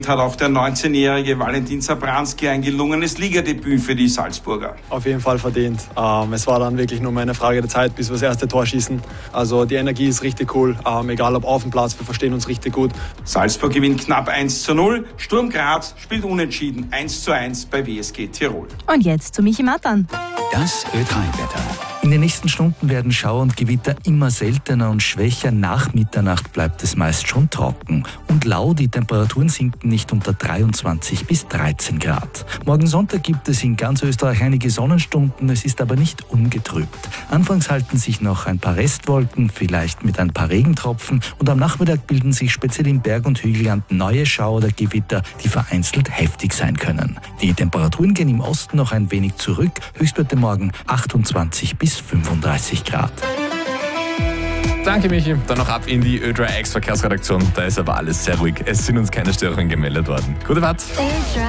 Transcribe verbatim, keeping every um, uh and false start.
Hat auch der neunzehnjährige Valentin Zabranski ein gelungenes Ligadebüt für die Salzburger. Auf jeden Fall verdient. Ähm, es war dann wirklich nur eine Frage der Zeit, bis wir das erste Tor schießen. Also die Energie ist richtig cool, ähm, egal ob auf dem Platz, wir verstehen uns richtig gut. Salzburg gewinnt knapp eins zu null, Sturm Graz spielt unentschieden eins zu eins bei W S G Tirol. Und jetzt zu Michi Mattan. Das Ö drei Wetter. In den nächsten Stunden werden Schauer und Gewitter immer seltener und schwächer. Nach Mitternacht bleibt es meist schon trocken und lau. Die Temperaturen sinken nicht unter dreiundzwanzig bis dreizehn Grad. Morgen Sonntag gibt es in ganz Österreich einige Sonnenstunden. Es ist aber nicht ungetrübt. Anfangs halten sich noch ein paar Restwolken, vielleicht mit ein paar Regentropfen. Und am Nachmittag bilden sich speziell im Berg- und Hügelland neue Schauer oder Gewitter, die vereinzelt heftig sein können. Die Temperaturen gehen im Osten noch ein wenig zurück. Höchstwerte morgen achtundzwanzig bis fünfunddreißig Grad. Danke, Michi. Dann noch ab in die Ö drei X Verkehrsredaktion. Da ist aber alles sehr ruhig. Es sind uns keine Störungen gemeldet worden. Gute Fahrt.